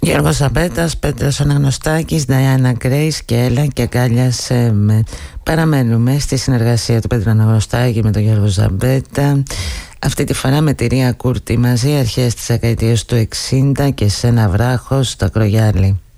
Γιώργος Ζαμπέτας, Πέτρος Αναγνωστάκης, Νταϊάννα Γκρέις και Έλα και αγκάλιασέ με. Παραμένουμε στη συνεργασία του Πέτρου Αναγνωστάκη με τον Γιώργο Ζαμπέτα. Αυτή τη φορά με τη Ρία Κούρτη μαζί, αρχές της δεκαετίας του 60 και σε ένα βράχο στο Ακρογιάλι.